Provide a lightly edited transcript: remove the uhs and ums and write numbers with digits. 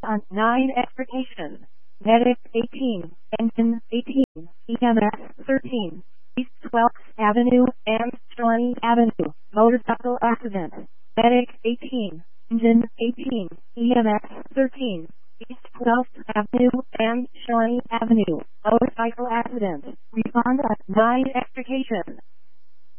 on 9 extrication. Medic 18, Engine 18, EMS 13, East 12th Avenue and Shawnee Avenue, motorcycle accident. Medic 18, Engine 18, EMS 13, East 12th Avenue and Shawnee Avenue, motorcycle accident. Respond on 9 extrication.